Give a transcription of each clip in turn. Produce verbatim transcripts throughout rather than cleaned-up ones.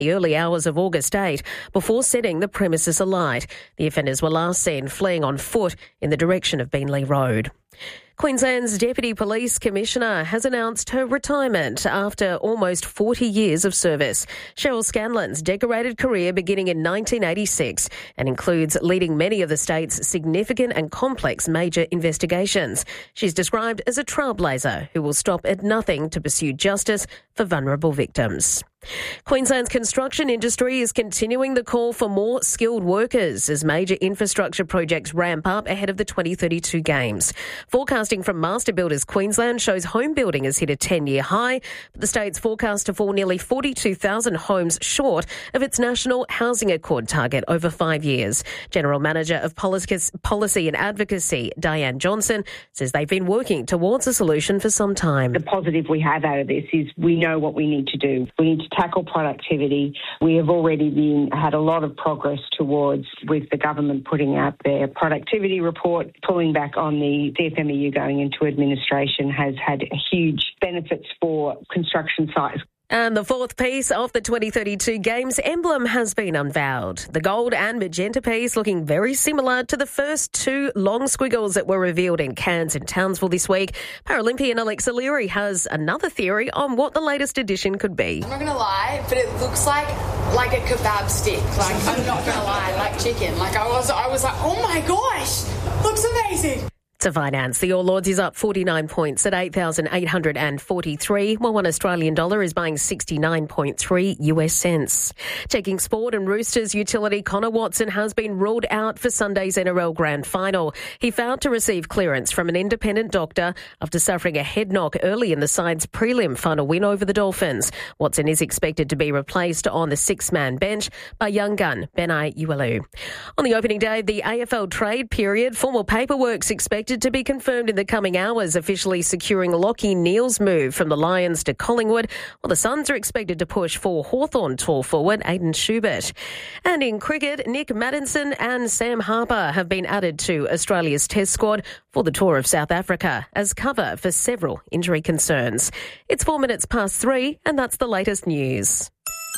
the early hours of August eighth before setting the premises alight. The offenders were last seen fleeing on foot in the direction of Beenleigh Road. Queensland's Deputy Police Commissioner has announced her retirement after almost forty years of service. Cheryl Scanlon's decorated career beginning in nineteen eighty-six and includes leading many of the state's significant and complex major investigations. She's described as a trailblazer who will stop at nothing to pursue justice for vulnerable victims. Queensland's construction industry is continuing the call for more skilled workers as major infrastructure projects ramp up ahead of the twenty thirty-two Games. Forecasting from Master Builders Queensland shows home building has hit a ten-year high, but the state's forecast to fall nearly forty-two thousand homes short of its National Housing Accord target over five years. General Manager of Policy and Advocacy, Diane Johnson, says they've been working towards a solution for some time. The positive we have out of this is we know what we need to do. We need to tackle productivity. We have already been had a lot of progress towards with the government putting out their productivity report, pulling back on the C F M E U going into administration has had huge benefits for construction sites. And the fourth piece of the twenty thirty-two Games emblem has been unveiled. The gold and magenta piece looking very similar to the first two long squiggles that were revealed in Cairns and Townsville this week. Paralympian Alexa Leary has another theory on what the latest addition could be. I'm not going to lie, but it looks like like a kebab stick. Like, I'm not going to lie, like chicken. Like, I was, I was like, oh my gosh, looks amazing. To finance, the All Ords is up forty-nine points at eight thousand eight hundred forty-three, while one Australian dollar is buying sixty-nine point three U S cents. Checking sport, and Roosters utility Connor Watson has been ruled out for Sunday's N R L Grand Final. He failed to receive clearance from an independent doctor after suffering a head knock early in the side's prelim final win over the Dolphins. Watson is expected to be replaced on the six-man bench by young gun Benai Uelu. On the opening day of the A F L trade period, formal paperwork's expected to be confirmed in the coming hours, officially securing Lachie Neale's move from the Lions to Collingwood, while the Suns are expected to push for Hawthorn tall forward Aidan Schubert. And in cricket, Nick Maddinson and Sam Harper have been added to Australia's Test squad for the tour of South Africa as cover for several injury concerns. It's four minutes past three, and that's the latest news.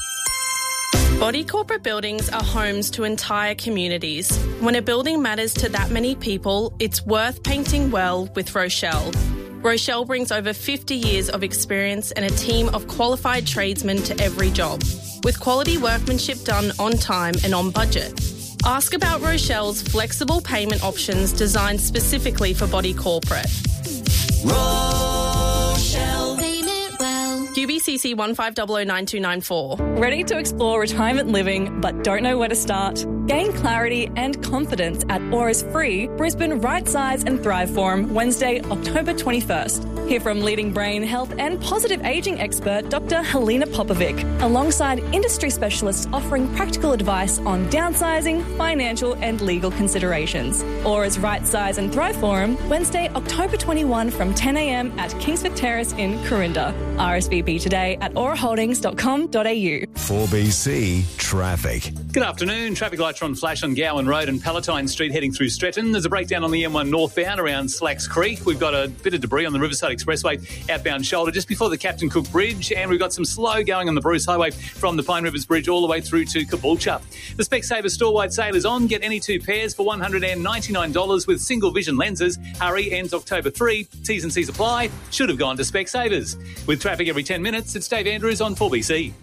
Body corporate buildings are homes to entire communities. When a building matters to that many people, it's worth painting well with Rochelle. Rochelle brings over fifty years of experience and a team of qualified tradesmen to every job, with quality workmanship done on time and on budget. Ask about Rochelle's flexible payment options designed specifically for body corporate. Rochelle. Q B C C one five zero zero nine two nine four. Ready to explore retirement living but don't know where to start? Gain clarity and confidence at Aura's free Brisbane Right Size and Thrive Forum Wednesday, October twenty-first. Hear from leading brain health and positive ageing expert Doctor Helena Popovic, alongside industry specialists offering practical advice on downsizing, financial and legal considerations. Aura's Right Size and Thrive Forum Wednesday, October twenty-first from ten a m at Kingsford Terrace in Corinda. R S V P today at aura holdings dot com dot a u. four B C Traffic. Good afternoon. Traffic lights are on flash on Gowan Road and Palatine Street heading through Stretton. There's a breakdown on the M one northbound around Slacks Creek. We've got a bit of debris on the Riverside Expressway outbound shoulder just before the Captain Cook Bridge, and we've got some slow going on the Bruce Highway from the Pine Rivers Bridge all the way through to Caboolture. The Specsavers store-wide sale is on. Get any two pairs for one hundred ninety-nine dollars with single vision lenses. Hurry, ends October third. T's and C's apply. Should have gone to Specsavers. With traffic every ten minutes, it's Dave Andrews on four B C.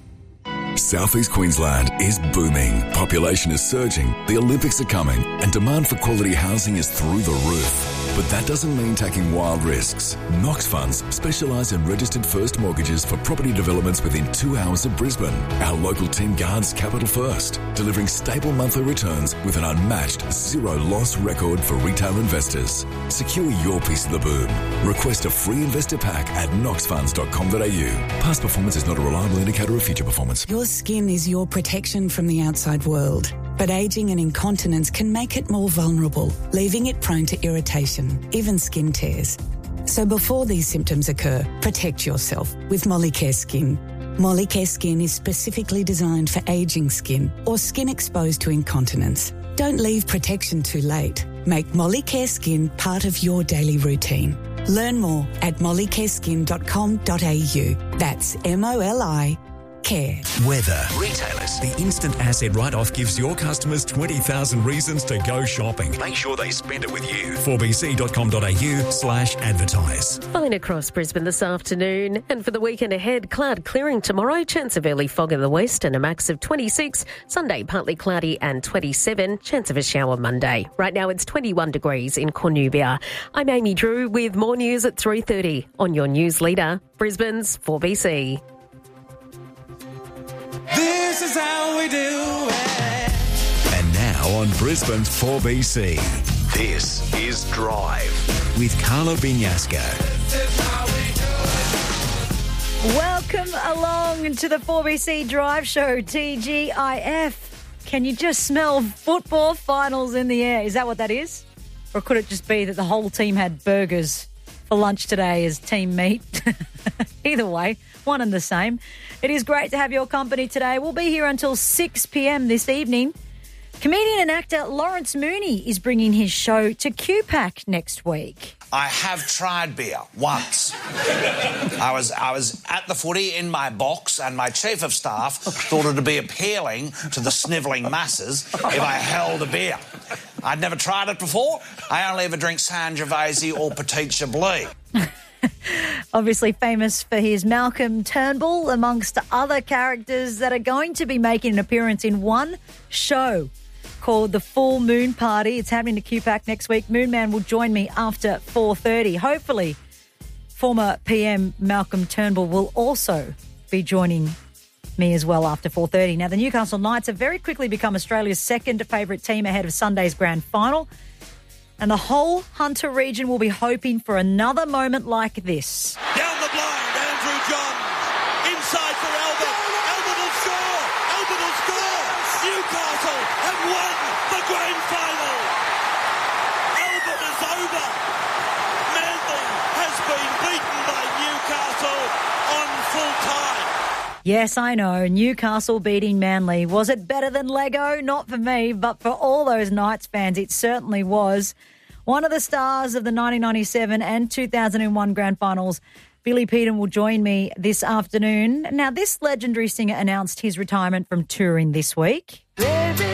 South East Queensland is booming. Population is surging, the Olympics are coming, and demand for quality housing is through the roof. But that doesn't mean taking wild risks. Knox Funds specialise in registered first mortgages for property developments within two hours of Brisbane. Our local team guards capital first, delivering stable monthly returns with an unmatched zero-loss record for retail investors. Secure your piece of the boom. Request a free investor pack at knox funds dot com dot a u. Past performance is not a reliable indicator of future performance. Your skin is your protection from the outside world, but ageing and incontinence can make it more vulnerable, leaving it prone to irritation, even skin tears. So before these symptoms occur, protect yourself with Molicare Skin. Molicare Skin is specifically designed for ageing skin or skin exposed to incontinence. Don't leave protection too late. Make Molicare Skin part of your daily routine. Learn more at molicare skin dot com dot a u. That's M O L I care. Weather. Retailers. The instant asset write-off gives your customers twenty thousand reasons to go shopping. Make sure they spend it with you. four b c dot com dot a u slash advertise. Fine across Brisbane this afternoon. And for the weekend ahead, cloud clearing tomorrow. Chance of early fog in the west and a max of twenty-six. Sunday, partly cloudy and twenty-seven. Chance of a shower Monday. Right now, it's twenty-one degrees in Cornubia. I'm Amy Drew with more news at three thirty on your news leader, Brisbane's four B C. This is how we do it. And now on Brisbane's four B C, this is Drive with Carla Binyasca. Welcome along to the four B C Drive Show, T G I F. Can you just smell football finals in the air? Is that what that is? Or could it just be that the whole team had burgers for lunch today as team meat? Either way, one and the same. It is great to have your company today. We'll be here until six p.m. this evening. Comedian and actor Lawrence Mooney is bringing his show to Q PAC next week. I have tried beer once. I was I was at the footy in my box and my chief of staff thought it would be appealing to the snivelling masses if I held a beer. I'd never tried it before. I only ever drink Sangiovese or Petit Chablis. Obviously famous for his Malcolm Turnbull, amongst other characters that are going to be making an appearance in one show called The Full Moon Party. It's happening to Q PAC next week. Moonman will join me after four thirty. Hopefully, former P M Malcolm Turnbull will also be joining me as well after four thirty. Now, the Newcastle Knights have very quickly become Australia's second favourite team ahead of Sunday's grand final. And the whole Hunter region will be hoping for another moment like this. Down the blind, Andrew Johns. Inside for Albert. Albert will score. Albert will score. Newcastle have won the grand final. Albert is over. Manly has been beaten by Newcastle on full time. Yes, I know. Newcastle beating Manly. Was it better than Lego? Not for me, but for all those Knights fans, it certainly was. One of the stars of the nineteen ninety-seven and two thousand one grand finals, Billy Peden, will join me this afternoon. Now, this legendary singer announced his retirement from touring this week.